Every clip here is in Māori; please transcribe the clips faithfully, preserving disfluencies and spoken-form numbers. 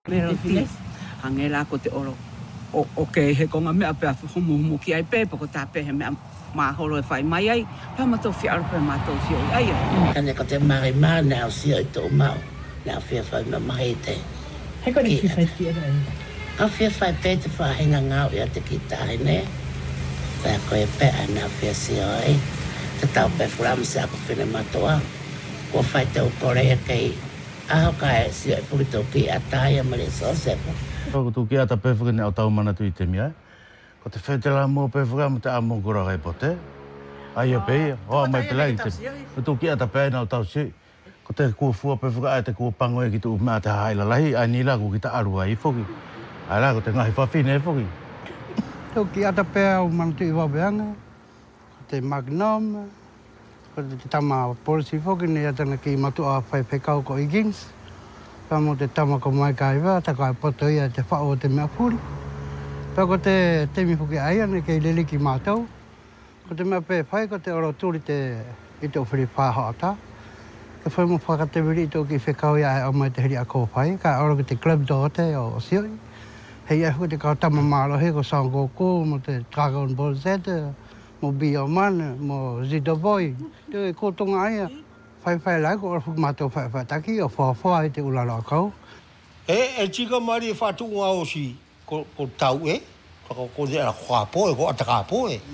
Pero ti hangela ko te oro o o ke he konga me ape afu mu mu ki ai pe ko ta pe he me ma holo e fai mai ai pa ma to fi ar pe ma to fi ai ane ko te mari ma na si ai to ma na fi fai ma mai te he ko ni fai ti ai a fi fai pe te fa he nga ya te ki ta ne ta ko e pe ana fi si ai te ta pe fram sa ko fi ma to a ko fai te ko re ke a ka si ai pu to ki ata ya ma le so se ko tu ki ata pe fo ne o tau mana tu i te mia ko te whetela mo pe whaka mo te amo kura kai pote. Ai a pe, o mai pe lai te. Ko tu ki ata pe na o tau si. Ko te kua fua pe whaka ai te kua pango e ki tu umea te haila lahi, ai ni la ku ki ta arua i whoki. Ai la ko te ngahi whawhine e whoki. Tu ki ata pe au manu tu i wabeanga. Ko te magnum. Ko te tama polisi whoki ne atana ki matu a whai whekau ko i gings. Pa mo te tama ko mai kai wa, ta kai poto ia te whao te mea puri. Pa ko te temi whuki aia ne kei lele ki mātou. Ko te mea pe whai ko te oro tūri te i te whiri whāhoata. Ka whai mo whakatewiri i tō ki whekau ia e au mai te hiri a kō whai. Ka oro ki te club dōte o sioi. Hei ai huki te kau tama mālo he ko Sango Kō, mo te Dragon Ball Z, mo Bioman, mo Zido Boy. Te e kōtonga aia. Whai whai lai ko oro whuki mātou whai whai taki o whawhua i te ulala o kau. E, e tika mari e whātunga o si. Ko, ko tau e, ko ko de la khoa po e ko ataka po e.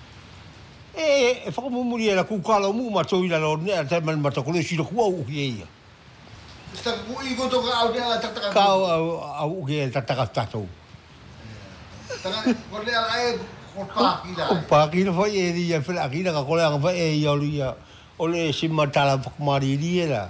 E e fa mo muri la ku kala mu ma to ila lo ne ta man ma to ko si lo ku au ye. Sta ku i go to ka au de ataka. Ka au au ge ta ta ta to. Ta ko le ala e ko pa ki da. Ko pa ki no foi e di ya fa ki da ko le nga fa e yo li ya. O le si ma ta la mari di era.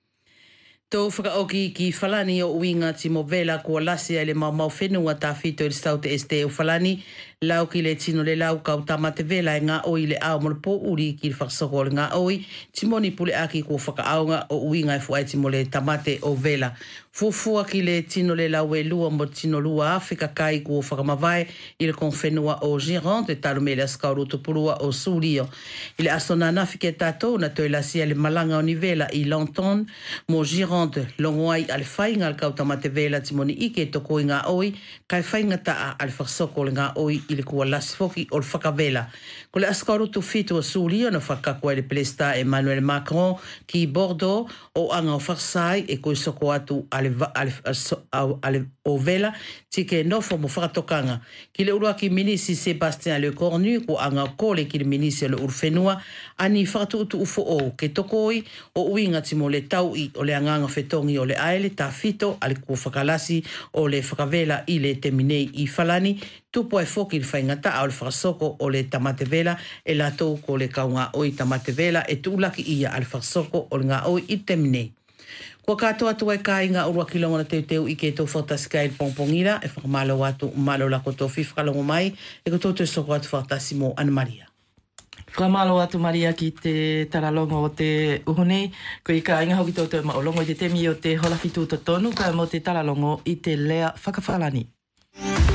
Tō whakaoki ki whalani o uinga ti mo vela kua lasi ai le mau mau whenua tā whito i le stau te este o whalani, lau ki le tino le lau kau tama te vela e ngā oi le ao mo le pō uri ki le whakasoko o le ngā oi, ti moni pule aki kua whakaaonga o uinga e fuai ti mo le tamate o vela. Fufua ki le tino le lau e lua mo tino lua Afrika kai kua whakamawai i le kong whenua o Gironde e taru me le askauru tupurua o Sulio. I le asona nafike tātou na toi lasi ai le malanga o ni vela i Lanton mo Gironde longo ai al whainga al kau tamate vela ti moni ike toko i ngā oi, kai whainga taa al whakasoko le ngā oi i le kua lasfoki o le whakavela. Ko le askauru tu fitu o Sulio na whakakua le pelesta Emmanuel Macron ki Bordeaux o anga o whaksai e koi soko atu ale, ale, ale o vela ti ke nofo mo whakatokanga. Ki le urua ki minisi Sébastien Lecornu ko anga kole ki le minisi o le urwhenua ani whakatu utu ufo o ke tokoi o uinga ti mo le tau i o le anganga whetongi o le aele ta fito ale kua whakalasi o le whakavela i le teminei i whalani tupo e whoki le whaingata au le whakasoko o le tamate vela e latou ko le kaunga oi tamate vela e tūlaki ia al whakasoko o le ngā oi i teminei. Kua katoa atu e kai ngā urua ki longa na teu teu i ke tō whatasika i pongpongira e whakamalo atu malo lako tō whiwhakalongo mai e ko tō tō soko atu whatasi mo Ana Maria. Whamalo atu Maria ki te taralongo o te uhunei, ko i ka inga hoki tō tō maolongo i te temi o te holafitu to tonu, ka mo te taralongo i te lea whakawhalani.